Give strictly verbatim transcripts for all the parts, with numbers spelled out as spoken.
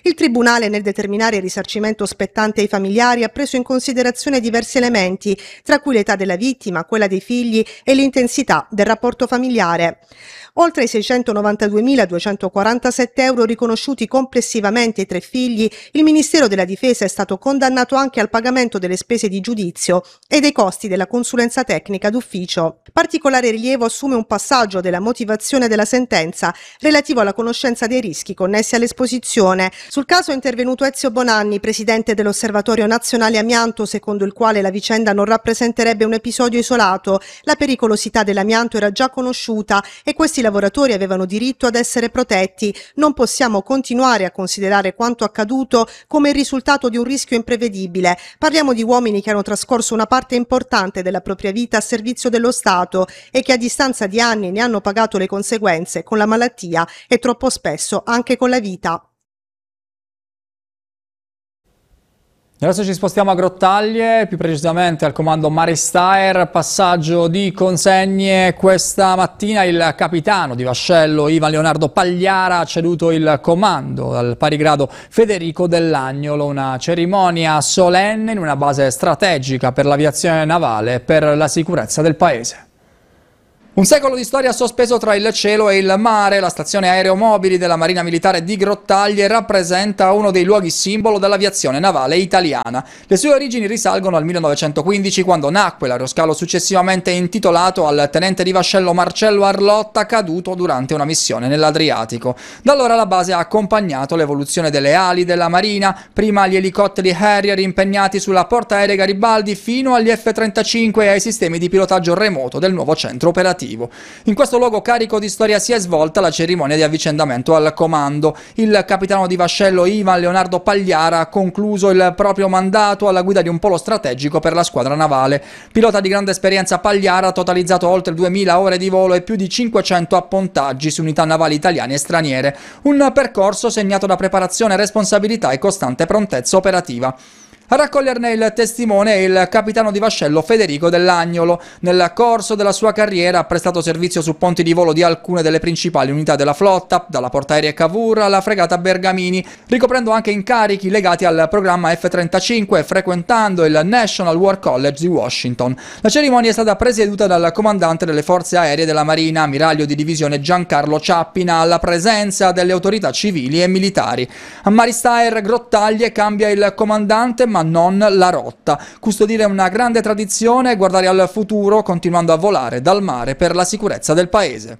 Il Tribunale, nel determinare il risarcimento spettante ai familiari, ha preso in considerazione diversi elementi, tra cui l'età della vittima, quella dei figli e l'intensità del rapporto familiare. Oltre ai seicentonovantaduemiladuecentoquarantasette euro riconosciuti complessivamente ai tre figli, il Ministero della Difesa è stato condannato anche al pagamento delle spese di giudizio e dei costi della consulenza tecnica d'ufficio. Particolare rilievo assume un passaggio della motivazione della sentenza relativo alla conoscenza dei rischi connessi all'esposizione. Sul caso è intervenuto Ezio Bonanni, presidente dell'Osservatorio Nazionale Amianto, secondo il quale la vicenda non rappresenterebbe un episodio isolato. La pericolosità dell'amianto era già conosciuta e questi lavoratori avevano diritto ad essere protetti. Non possiamo continuare a considerare quanto accaduto come il risultato di un rischio imprevedibile. Parliamo di uomini che hanno trascorso una parte importante della propria vita a servizio dello Stato e che a distanza di anni ne hanno pagato le conseguenze con la malattia e troppo spesso anche con la vita. Adesso ci spostiamo a Grottaglie, più precisamente al comando Maristaer. Passaggio di consegne questa mattina. Il capitano di vascello Ivan Leonardo Pagliara ha ceduto il comando al pari grado Federico Dell'Agnolo. Una cerimonia solenne in una base strategica per l'aviazione navale e per la sicurezza del paese. Un secolo di storia sospeso tra il cielo e il mare. La stazione aeromobili della Marina Militare di Grottaglie rappresenta uno dei luoghi simbolo dell'aviazione navale italiana. Le sue origini risalgono al millenovecentoquindici, quando nacque l'aeroscalo successivamente intitolato al tenente di vascello Marcello Arlotta, caduto durante una missione nell'Adriatico. Da allora la base ha accompagnato l'evoluzione delle ali della Marina, prima gli elicotteri Harrier impegnati sulla portaerei Garibaldi, fino agli F trentacinque e ai sistemi di pilotaggio remoto del nuovo centro operativo. In questo luogo carico di storia si è svolta la cerimonia di avvicendamento al comando. Il capitano di vascello Ivan Leonardo Pagliara ha concluso il proprio mandato alla guida di un polo strategico per la squadra navale. Pilota di grande esperienza, Pagliara ha totalizzato oltre duemila ore di volo e più di cinquecento appontaggi su unità navali italiane e straniere. Un percorso segnato da preparazione, responsabilità e costante prontezza operativa. A raccoglierne il testimone è il capitano di vascello Federico Dell'Agnolo. Nel corso della sua carriera ha prestato servizio su ponti di volo di alcune delle principali unità della flotta, dalla portaerei Cavour alla fregata Bergamini, ricoprendo anche incarichi legati al programma F trentacinque e frequentando il National War College di Washington. La cerimonia è stata presieduta dal comandante delle forze aeree della Marina, ammiraglio di divisione Giancarlo Ciappina, alla presenza delle autorità civili e militari. A Maristaer Grottaglie cambia il comandante, ma non la rotta. Custodire una grande tradizione e guardare al futuro, continuando a volare dal mare per la sicurezza del paese.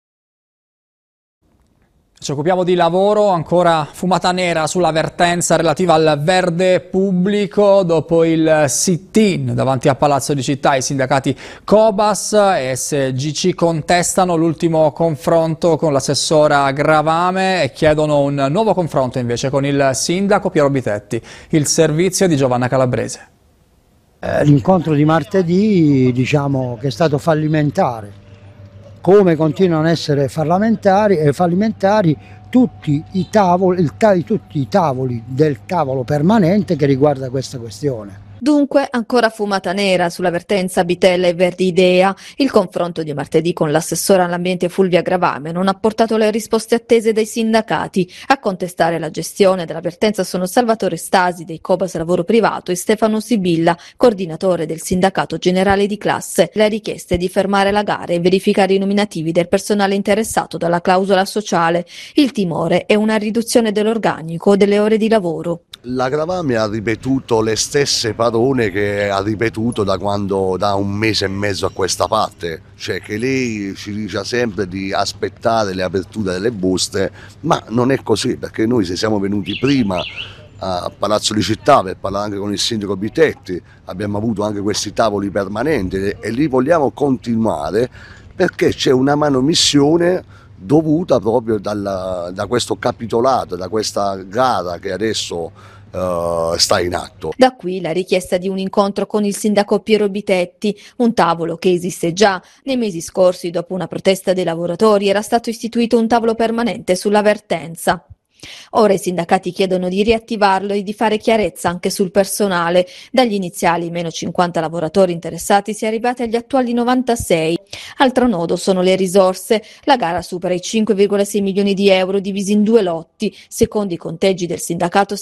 Ci occupiamo di lavoro, ancora fumata nera sulla vertenza relativa al verde pubblico. Dopo il sit-in davanti a Palazzo di Città, i sindacati Cobas e S G C contestano l'ultimo confronto con l'assessora Gravame e chiedono un nuovo confronto invece con il sindaco Piero Bitetti. Il servizio di Giovanna Calabrese. L'incontro di martedì, diciamo che è stato fallimentare. Come continuano a essere fallimentari, eh, fallimentari tutti i tavoli, il, tutti i tavoli del tavolo permanente che riguarda questa questione. Dunque ancora fumata nera sulla vertenza Bitella e Verdi Idea. Il confronto di martedì con l'assessora all'ambiente Fulvia Gravame non ha portato le risposte attese dai sindacati. A contestare la gestione della vertenza sono Salvatore Stasi dei Cobas Lavoro Privato e Stefano Sibilla, coordinatore del sindacato generale di classe. La richiesta è di fermare la gara e verificare i nominativi del personale interessato dalla clausola sociale. Il timore è una riduzione dell'organico delle ore di lavoro. La Gravame ha ripetuto le stesse parole che ha ripetuto da quando da un mese e mezzo a questa parte, cioè che lei ci dice sempre di aspettare le aperture delle buste, ma non è così, perché noi se siamo venuti prima a Palazzo di Città per parlare anche con il sindaco Bitetti, abbiamo avuto anche questi tavoli permanenti e li vogliamo continuare perché c'è una manomissione dovuta proprio dalla, da questo capitolato, da questa gara che adesso Uh, sta in atto. Da qui la richiesta di un incontro con il sindaco Piero Bitetti, un tavolo che esiste già. Nei mesi scorsi, dopo una protesta dei lavoratori, era stato istituito un tavolo permanente sulla vertenza. Ora i sindacati chiedono di riattivarlo e di fare chiarezza anche sul personale. Dagli iniziali meno cinquanta lavoratori interessati si è arrivati agli attuali novantasei. Altro nodo sono le risorse. La gara supera i cinque virgola sei milioni di euro divisi in due lotti. Secondo i conteggi del sindacato